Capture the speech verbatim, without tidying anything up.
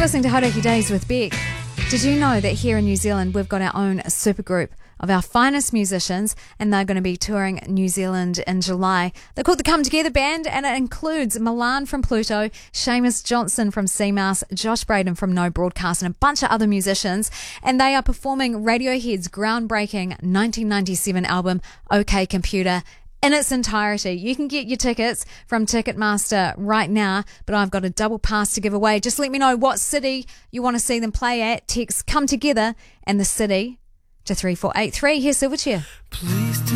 listening to Hauraki Days with Beck. Did you know that here in New Zealand we've got our own supergroup of our finest musicians, and they're going to be touring New Zealand in July. They're called the Come Together Band, and it includes Milan from Pluto, Seamus Johnson from Sea Mouse, Josh Braden from No Broadcast, and a bunch of other musicians. And they are performing Radiohead's groundbreaking nineteen ninety-seven album, OK Computer, in its entirety. You can get your tickets from Ticketmaster right now, but I've got a double pass to give away. Just let me know what city you want to see them play at. Text Come Together and the city to three four eight three. Here's Silverchair. Please do